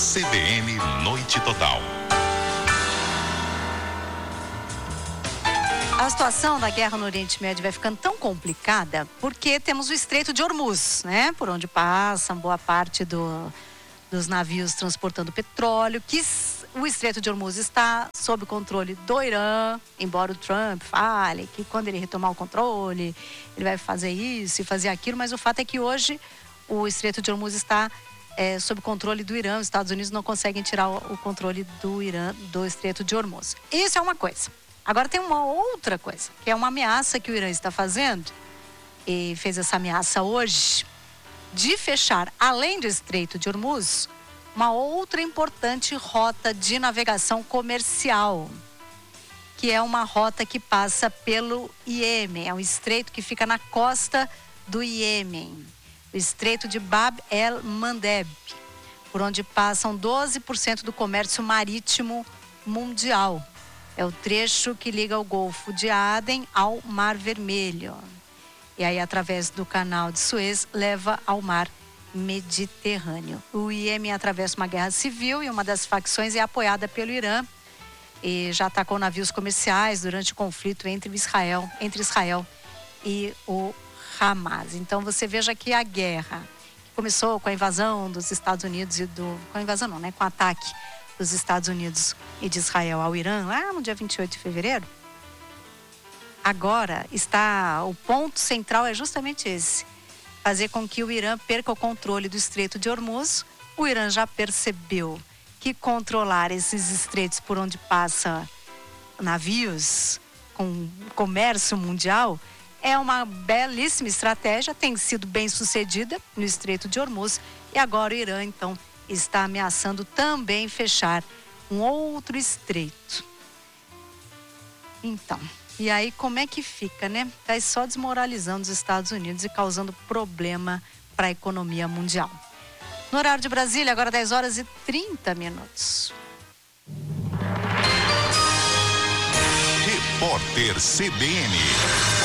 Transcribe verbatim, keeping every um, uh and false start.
C B N Noite Total. A situação da guerra no Oriente Médio vai ficando tão complicada porque temos o Estreito de Hormuz, né? Por onde passam boa parte do, dos navios transportando petróleo, que o Estreito de Hormuz está sob controle do Irã, embora o Trump fale que quando ele retomar o controle, ele vai fazer isso e fazer aquilo, mas o fato é que hoje o Estreito de Hormuz está é, sob controle do Irã. Os Estados Unidos não conseguem tirar o, o controle do Irã do Estreito de Hormuz. Isso é uma coisa. Agora tem uma outra coisa, que é uma ameaça que o Irã está fazendo, e fez essa ameaça hoje, de fechar, além do Estreito de Hormuz, uma outra importante rota de navegação comercial, que é uma rota que passa pelo Iêmen. É um estreito que fica na costa do Iêmen, o Estreito de Bab el-Mandeb, por onde passam doze por cento do comércio marítimo mundial. É o trecho que liga o Golfo de Aden ao Mar Vermelho. E aí, através do canal de Suez, leva ao Mar Mediterrâneo. O Iêmen atravessa uma guerra civil e uma das facções é apoiada pelo Irã e já atacou navios comerciais durante o conflito entre Israel, entre Israel e o Hamas. Então, você veja que a guerra, que começou com a invasão dos Estados Unidos e do... Com a invasão não, né? Com o ataque dos Estados Unidos e de Israel ao Irã, lá no dia vinte e oito de fevereiro, agora está, o ponto central é justamente esse, fazer com que o Irã perca o controle do Estreito de Hormuz. O Irã já percebeu que controlar esses estreitos por onde passa navios com comércio mundial é uma belíssima estratégia, tem sido bem sucedida no Estreito de Hormuz, e agora o Irã, então, está ameaçando também fechar um outro estreito. Então, e aí como é que fica, né? Está só desmoralizando os Estados Unidos e causando problema para a economia mundial. No horário de Brasília, agora dez horas e trinta minutos. Repórter C B N.